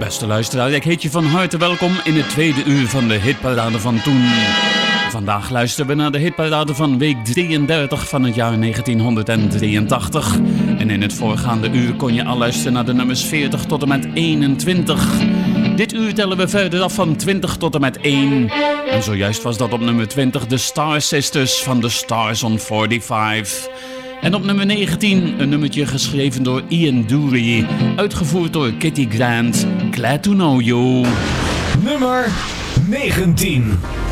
Beste luisteraar, ik heet je van harte welkom in het tweede uur van de hitparade van toen. Vandaag luisteren we naar de hitparade van week 33 van het jaar 1983. En in het voorgaande uur kon je al luisteren naar de nummers 40 tot en met 21. Dit uur tellen we verder af van 20 tot en met 1. En zojuist was dat op nummer 20 de Star Sisters van The Stars on 45. En op nummer 19 een nummertje geschreven door Ian Dury, uitgevoerd door Kitty Grant, Glad to Know You. Nummer 19.